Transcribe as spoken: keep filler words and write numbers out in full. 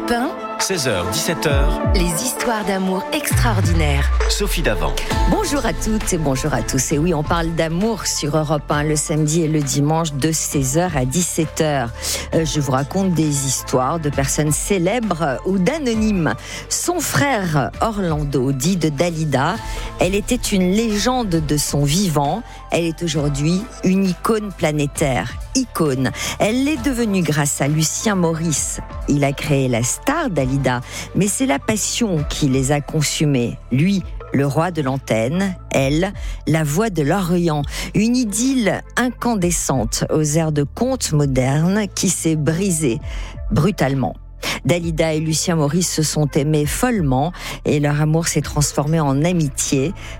Europe un, seize heures dix-sept heures, les histoires d'amour extraordinaires. Sophie Davant. Bonjour à toutes et bonjour à tous. Et oui, on parle d'amour sur Europe un le samedi et le dimanche de seize heures à dix-sept heures. Euh, je vous raconte des histoires de personnes célèbres ou d'anonymes. Son frère Orlando dit de Dalida, elle était une légende de son vivant. Elle est aujourd'hui une icône planétaire. Icône. Elle l'est devenue grâce à Lucien Maurice. Il a créé la star Dalida, mais c'est la passion qui les a consumés. Lui, le roi de l'antenne, elle, la voix de l'Orient. Une idylle incandescente aux airs de contes modernes qui s'est brisée brutalement. Dalida et Lucien Maurice se sont aimés follement et leur amour s'est transformé en amitié.